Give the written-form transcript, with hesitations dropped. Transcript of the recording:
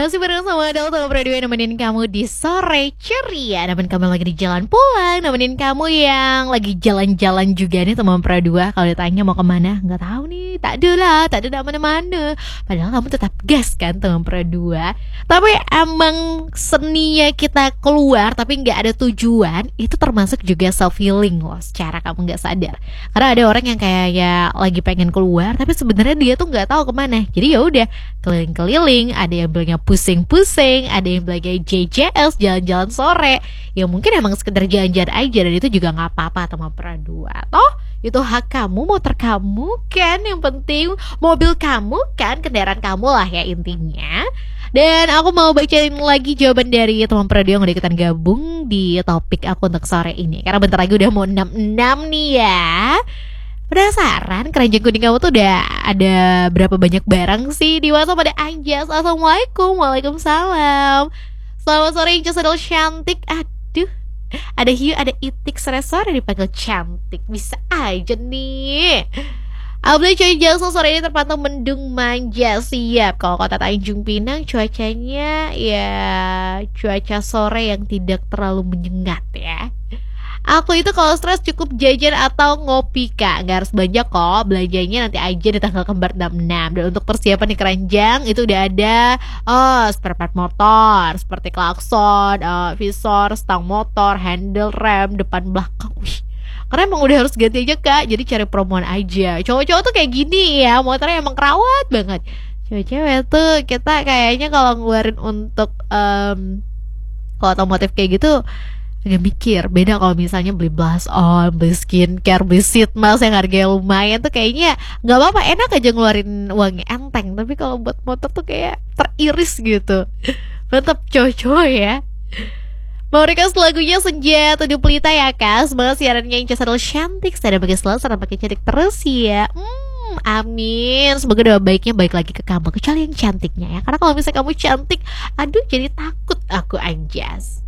Masih bareng sama Adel Tama Pradua nemenin kamu di sore ceria. Nemenin kamu lagi di jalan pulang, nemenin kamu yang lagi jalan-jalan juga nih teman Pradua. Kalau ditanya mau kemana, nggak tahu nih, tak ada mana-mana. Padahal kamu tetap gas kan teman Pradua. Tapi emang seninya kita keluar tapi nggak ada tujuan, itu termasuk juga self healing loh, secara kamu nggak sadar. Karena ada orang yang kayak lagi pengen keluar tapi sebenarnya dia tuh nggak tahu kemana. Jadi ya udah keliling-keliling, ada yang bilangnya pusing-pusing, ada yang bilangnya JJS, jalan-jalan sore. Ya mungkin emang sekedar jalan-jalan aja, dan itu juga nggak apa-apa teman Pradua. Toh itu hak kamu, motor kamu kan, yang penting mobil kamu kan, kendaraan kamu lah ya intinya. Dan aku mau bacain lagi jawaban dari teman Pradua yang udah ikutan gabung di topik aku untuk sore ini, karena bentar lagi udah mau 66 nih ya. Penasaran keranjang kuning kamu tuh udah ada berapa banyak barang sih di WhatsApp? Ada Anjas, assalamualaikum. Waalaikumsalam. Selamat sore Anjas, Adel cantik. Aduh, ada Hiu, ada Itik, sore-sore dipanggil cantik. Bisa aja nih. Abdul Coy Jackson, sore ini terpantau mendung manja. Siap. Kalau kota Tanjung Pinang cuacanya ya cuaca sore yang tidak terlalu menyengat ya. Aku itu kalau stres cukup jajan atau ngopi kak. Nggak harus banyak kok, belanjanya nanti aja di tanggal kembar 66. Dan untuk persiapan di keranjang itu udah ada spare part motor seperti klakson, visor, stang motor, handle rem, depan belakang. Wih, karena emang udah harus ganti aja kak, jadi cari promoan aja. Cowok-cowok tuh kayak gini ya, motornya emang kerawat banget. Cewek-cewek tuh kita kayaknya kalau ngeluarin untuk kalau otomotif kayak gitu agak mikir. Beda kalau misalnya beli blush on, beli skincare, beli sheet mask yang harganya lumayan tuh kayaknya nggak apa-apa, enak aja ngeluarin uangnya enteng. Tapi kalau buat motor tuh kayak teriris gitu. Mantap cowok-cowok ya. Mau request lagunya Senja Tujuh Pelita ya kak. Semoga siarannya Inca Sadel cantik, saya pakai selalu, saya pakai cantik terus ya. Amin. Semoga doa baiknya baik lagi ke kamu, kecuali yang cantiknya ya. Karena kalau misalnya kamu cantik, aduh jadi takut aku Anjas.